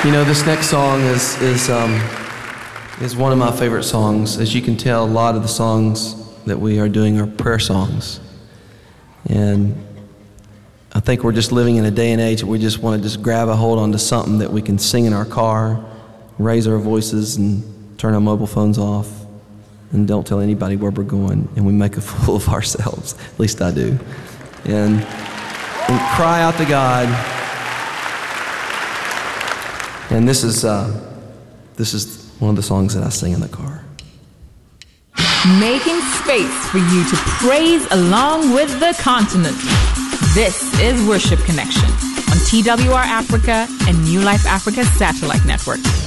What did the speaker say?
You know, this next song is one of my favorite songs. As you can tell, a lot of the songs that we are doing are prayer songs. And I think we're just living in a day and age where we just want to just grab a hold onto something that we can sing in our car, raise our voices, and turn our mobile phones off, and don't tell anybody where we're going, and we make a fool of ourselves. At least I do. And cry out to God. And this is one of the songs that I sing in the car. Making space for you to praise along with the continent. This is Worship Connection on TWR Africa and New Life Africa Satellite Network.